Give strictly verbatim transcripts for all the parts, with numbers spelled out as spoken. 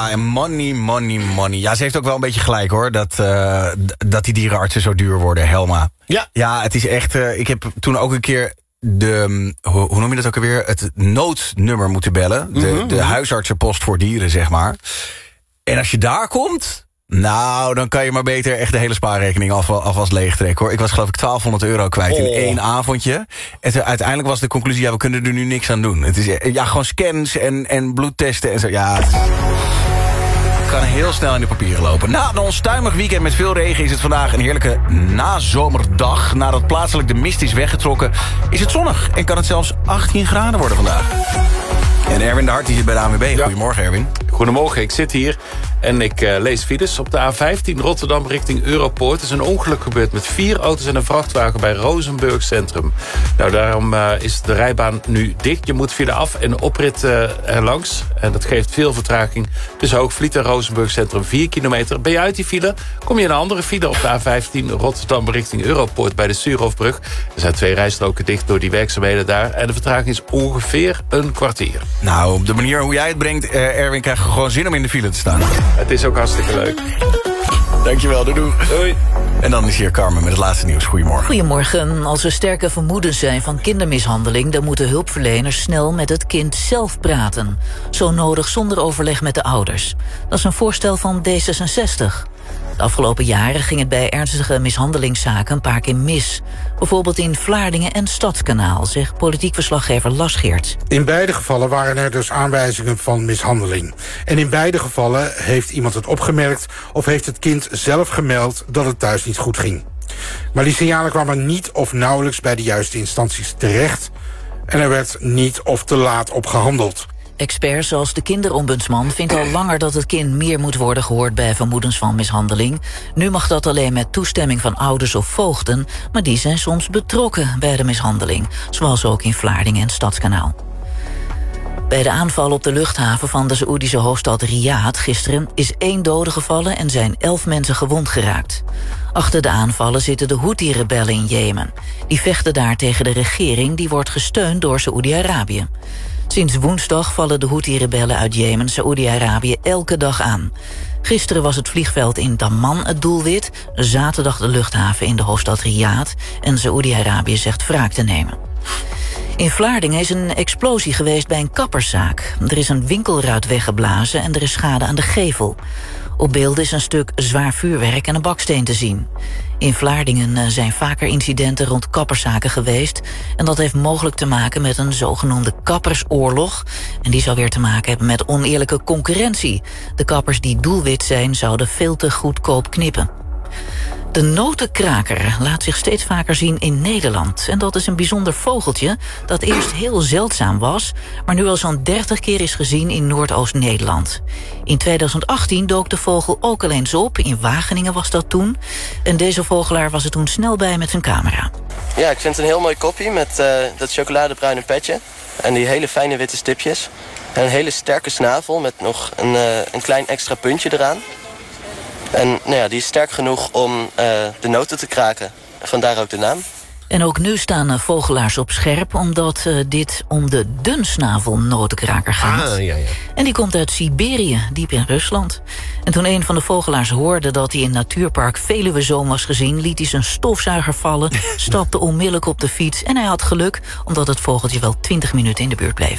Ja, money, money, money. Ja, ze heeft ook wel een beetje gelijk, hoor. Dat, uh, dat die dierenartsen zo duur worden, Helma. Ja. Ja, het is echt... Uh, ik heb toen ook een keer de... Hoe, hoe noem je dat ook alweer? Het noodnummer moeten bellen. De, mm-hmm. de huisartsenpost voor dieren, zeg maar. En als je daar komt... Nou, dan kan je maar beter echt de hele spaarrekening af, alvast leegtrekken, hoor. Ik was geloof ik twaalfhonderd euro kwijt oh. in één avondje. En te, uiteindelijk was de conclusie, ja, we kunnen er nu niks aan doen. Het is ja, gewoon scans en, en bloedtesten en zo. Ja, het kan heel snel in de papieren lopen. Na een onstuimig weekend met veel regen is het vandaag een heerlijke nazomerdag. Nadat plaatselijk de mist is weggetrokken, is het zonnig en kan het zelfs achttien graden worden vandaag. En Erwin de Hart die zit bij de A N W B. Ja. Goedemorgen, Erwin. Goedemorgen, ik zit hier en ik uh, lees files op de A vijftien Rotterdam richting Europoort. Er is een ongeluk gebeurd met vier auto's en een vrachtwagen bij Rozenburg Centrum. Nou, daarom uh, is de rijbaan nu dicht. Je moet via de af- en oprit uh, erlangs. En dat geeft veel vertraging. Dus Hoogvliet en Rozenburg Centrum vier kilometer. Ben je uit die file, kom je in een andere file op de A vijftien Rotterdam richting Europoort bij de Suurhofbrug. Er zijn twee rijstroken dicht door die werkzaamheden daar. En de vertraging is ongeveer een kwartier. Nou, op de manier hoe jij het brengt, uh, Erwin, krijg je gewoon zin om in de file te staan. Het is ook hartstikke leuk. Dankjewel, doei doei. Doei. En dan is hier Carmen met het laatste nieuws. Goedemorgen. Goedemorgen. Als er sterke vermoedens zijn van kindermishandeling, dan moeten hulpverleners snel met het kind zelf praten. Zo nodig zonder overleg met de ouders. Dat is een voorstel van D zesenzestig. De afgelopen jaren ging het bij ernstige mishandelingszaken een paar keer mis. Bijvoorbeeld in Vlaardingen en Stadskanaal, zegt politiek verslaggever Las Geerts. In beide gevallen waren er dus aanwijzingen van mishandeling. En in beide gevallen heeft iemand het opgemerkt of heeft het kind zelf gemeld dat het thuis niet goed ging. Maar die signalen kwamen niet of nauwelijks bij de juiste instanties terecht. En er werd niet of te laat op gehandeld. Experts zoals de kinderombudsman vindt al langer dat het kind meer moet worden gehoord bij vermoedens van mishandeling. Nu mag dat alleen met toestemming van ouders of voogden, maar die zijn soms betrokken bij de mishandeling, zoals ook in Vlaardingen en Stadskanaal. Bij de aanval op de luchthaven van de Saoedische hoofdstad Riyadh gisteren is één dode gevallen en zijn elf mensen gewond geraakt. Achter de aanvallen zitten de Houthi-rebellen in Jemen. Die vechten daar tegen de regering, die wordt gesteund door Saoedi-Arabië. Sinds woensdag vallen de Houthi-rebellen uit Jemen Saoedi-Arabië elke dag aan. Gisteren was het vliegveld in Dammam het doelwit, zaterdag de luchthaven in de hoofdstad Riyadh en Saoedi-Arabië zegt wraak te nemen. In Vlaardingen is een explosie geweest bij een kapperszaak. Er is een winkelruit weggeblazen en er is schade aan de gevel. Op beelden is een stuk zwaar vuurwerk en een baksteen te zien. In Vlaardingen zijn vaker incidenten rond kapperszaken geweest. En dat heeft mogelijk te maken met een zogenoemde kappersoorlog. En die zou weer te maken hebben met oneerlijke concurrentie. De kappers die doelwit zijn zouden veel te goedkoop knippen. De notenkraker laat zich steeds vaker zien in Nederland. En dat is een bijzonder vogeltje dat eerst heel zeldzaam was, maar nu al zo'n dertig keer is gezien in Noordoost-Nederland. In tweeduizend achttien dook de vogel ook al eens op. In Wageningen was dat toen. En deze vogelaar was er toen snel bij met zijn camera. Ja, ik vind het een heel mooi koppie met uh, dat chocoladebruine petje. En die hele fijne witte stipjes. En een hele sterke snavel met nog een, uh, een klein extra puntje eraan. En nou ja, die is sterk genoeg om uh, de noten te kraken. Vandaar ook de naam. En ook nu staan uh, vogelaars op scherp, omdat uh, dit om de dunsnavelnotenkraker gaat. Ah, ja, ja. En die komt uit Siberië, diep in Rusland. En toen een van de vogelaars hoorde dat hij in natuurpark Veluwezoom was gezien, liet hij zijn stofzuiger vallen, stapte onmiddellijk op de fiets en hij had geluk, omdat het vogeltje wel twintig minuten in de buurt bleef.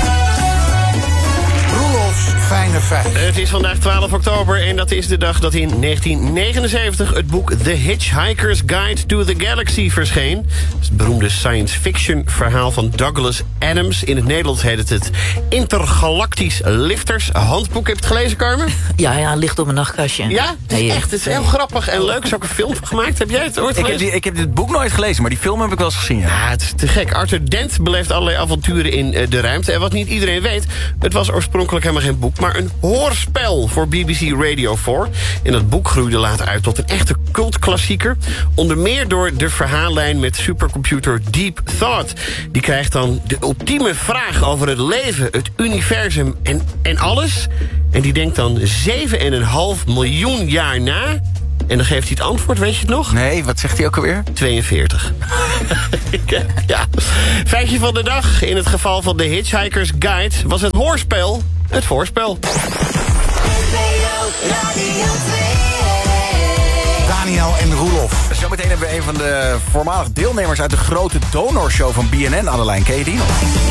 Fijne feiten. Het is vandaag twaalf oktober en dat is de dag dat in negentien negenenzeventig... het boek The Hitchhiker's Guide to the Galaxy verscheen. Dat is het beroemde science fiction verhaal van Douglas Adams. In het Nederlands heet het het Intergalactisch Lifters Handboek. Heb je het gelezen, Carmen? Ja, ja, ligt op mijn nachtkastje. Ja, het is echt het is heel grappig en leuk. Is ook een film van gemaakt. Heb jij het ooit ik gelezen? heb, die, ik heb dit boek nooit gelezen, maar die film heb ik wel eens gezien. Ja, ja het is te gek. Arthur Dent beleeft allerlei avonturen in uh, de ruimte. En wat niet iedereen weet, het was oorspronkelijk helemaal geen boek, maar een hoorspel voor B B C Radio vier. En dat boek groeide later uit tot een echte cultklassieker. Onder meer door de verhaallijn met supercomputer Deep Thought. Die krijgt dan de ultieme vraag over het leven, het universum en, en alles. En die denkt dan zeven komma vijf miljoen jaar na. En dan geeft hij het antwoord, weet je het nog? Nee, wat zegt hij ook alweer? tweeënveertig. Ja. Feitje van de dag. In het geval van de Hitchhiker's Guide was het hoorspel het voorspel. Daniel en Roelof. Zometeen hebben we een van de voormalig deelnemers uit de grote donorshow van B N N aan de lijn. Ken je die nog?